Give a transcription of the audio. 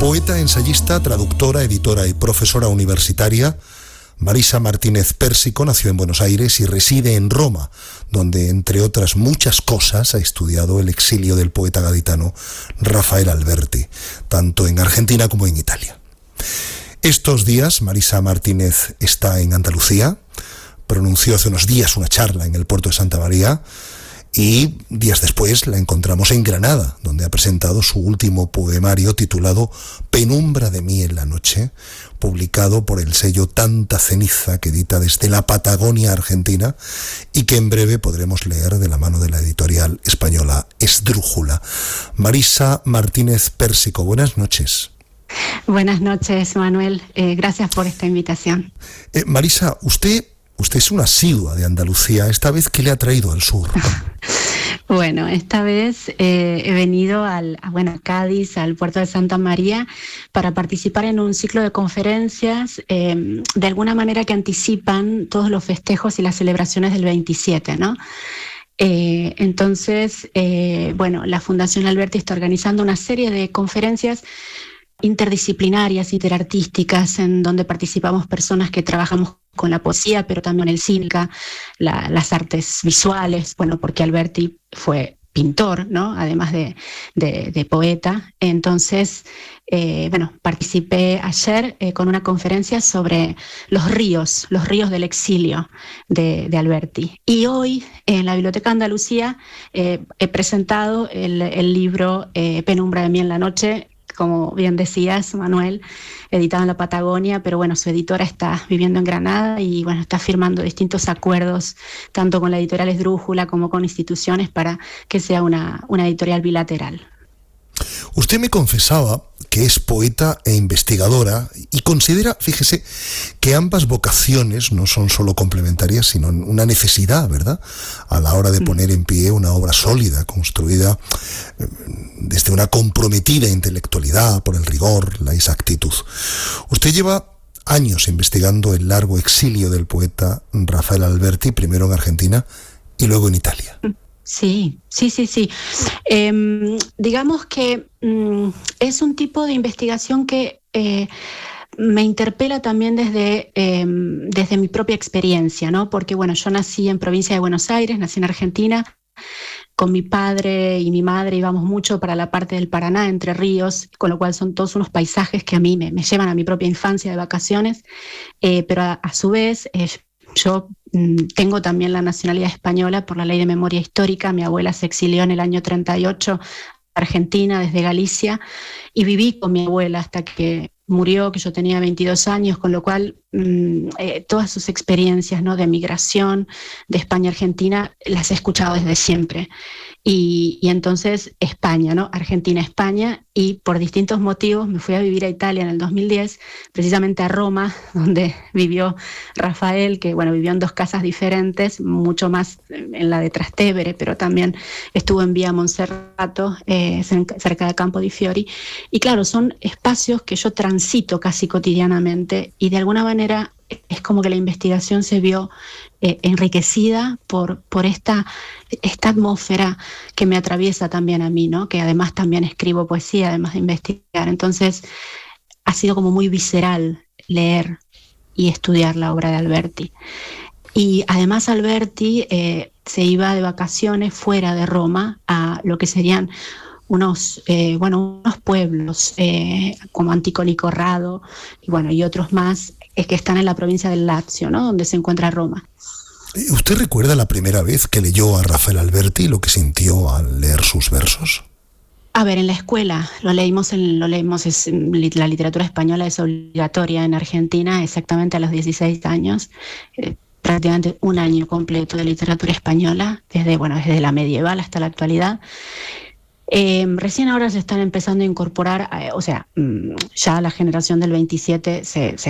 Poeta, ensayista, traductora, editora y profesora universitaria, Marisa Martínez Pérsico nació en Buenos Aires y reside en Roma, donde, entre otras muchas cosas, ha estudiado el exilio del poeta gaditano Rafael Alberti, tanto en Argentina como en Italia. Estos días, Marisa Martínez está en Andalucía, pronunció hace unos días una charla en el puerto de Santa María, y días después la encontramos en Granada, donde ha presentado su último poemario titulado Penumbra de mí en la noche, publicado por el sello Tanta Ceniza, que edita desde la Patagonia argentina y que en breve podremos leer de la mano de la editorial española Esdrújula. Marisa Martínez Pérsico, buenas noches. Buenas noches, Manuel. Gracias por esta invitación. Marisa, usted es una asidua de Andalucía. ¿Esta vez qué le ha traído al sur? Bueno, esta vez he venido a Cádiz, al puerto de Santa María, para participar en un ciclo de conferencias, de alguna manera que anticipan todos los festejos y las celebraciones del 27, ¿no? Entonces, la Fundación Alberti está organizando una serie de conferencias interdisciplinarias, interartísticas, en donde participamos personas que trabajamos con la poesía, pero también el cine, las artes visuales, porque Alberti fue pintor, ¿no? Además de poeta. Entonces, participé ayer con una conferencia sobre los ríos del exilio de Alberti. Y hoy, en la Biblioteca Andalucía, he presentado el libro Penumbra de mí en la noche, como bien decías, Manuel, editado en la Patagonia, pero su editora está viviendo en Granada y está firmando distintos acuerdos, tanto con la editorial Esdrújula como con instituciones, para que sea una editorial bilateral. Usted me confesaba que es poeta e investigadora y considera, fíjese, que ambas vocaciones no son solo complementarias, sino una necesidad, ¿verdad?, a la hora de poner en pie una obra sólida, construida desde una comprometida intelectualidad por el rigor, la exactitud. Usted lleva años investigando el largo exilio del poeta Rafael Alberti, primero en Argentina y luego en Italia. Sí. Digamos que es un tipo de investigación que me interpela también desde mi propia experiencia, ¿no? Porque yo nací en provincia de Buenos Aires, nací en Argentina. Con mi padre y mi madre íbamos mucho para la parte del Paraná, Entre Ríos, con lo cual son todos unos paisajes que a mí me llevan a mi propia infancia de vacaciones, pero a su vez yo tengo también la nacionalidad española por la Ley de Memoria Histórica. Mi abuela se exilió en el año 38 a Argentina desde Galicia y viví con mi abuela hasta que murió, que yo tenía 22 años, con lo cual todas sus experiencias, ¿no?, de migración de España a Argentina las he escuchado desde siempre. Y entonces España, ¿no? Argentina, España, y por distintos motivos me fui a vivir a Italia en el 2010, precisamente a Roma, donde vivió Rafael, que vivió en dos casas diferentes, mucho más en la de Trastevere, pero también estuvo en Vía Monserrato, cerca de Campo di Fiori. Y claro, son espacios que yo transito casi cotidianamente, y de alguna manera es como que la investigación se vio enriquecida por esta atmósfera que me atraviesa también a mí, ¿no? Que además también escribo poesía, además de investigar. Entonces ha sido como muy visceral leer y estudiar la obra de Alberti. Y además Alberti se iba de vacaciones fuera de Roma a lo que serían unos pueblos como Anticoli-Corrado y otros más que están en la provincia del Lazio, ¿no?, donde se encuentra Roma. ¿Usted recuerda la primera vez que leyó a Rafael Alberti, lo que sintió al leer sus versos? A ver, en la escuela la literatura española es obligatoria en Argentina exactamente a los 16 años, prácticamente un año completo de literatura española, desde la medieval hasta la actualidad. Recién ahora se están empezando a incorporar, ya la generación del 27 se